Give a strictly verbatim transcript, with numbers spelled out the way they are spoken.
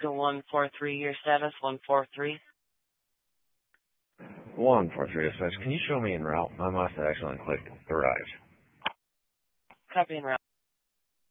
Alaska one four three, your status one four three. one four three dispatch, can you show me en route? I must have accidentally clicked arrived. Copy en route.